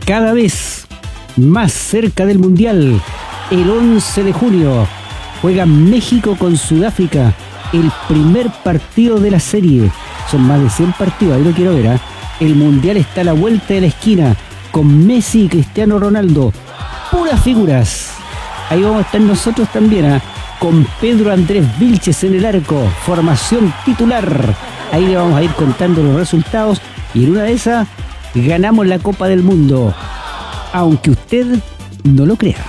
cada vez más cerca del Mundial. El 11 de junio juega México con Sudáfrica, el primer partido de la serie. Son más de 100 partidos, ahí lo quiero ver, ¿eh? El Mundial está a la vuelta de la esquina, con Messi y Cristiano Ronaldo. Puras figuras. Ahí vamos a estar nosotros también, ¿eh? Con Pedro Andrés Vilches en el arco, formación titular. Ahí le vamos a ir contando los resultados y en una de esas ganamos la Copa del Mundo, aunque usted no lo crea.